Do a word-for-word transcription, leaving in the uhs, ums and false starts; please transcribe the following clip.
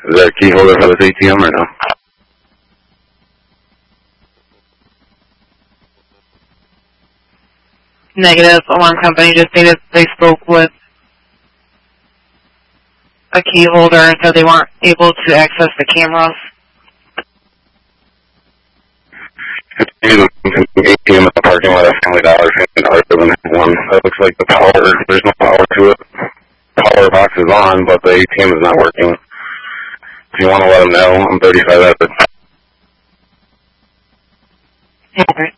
Is there a key holder for this A T M or no? Negative. Alarm company just stated they spoke with a key holder and said they weren't able to access the cameras. It's an A T M in the parking lot of Family Dollar and one. That looks like the power, there's no power to it. Power box is on, but the A T M is not working. If you want to let them know, I'm thirty-five Edward. Okay.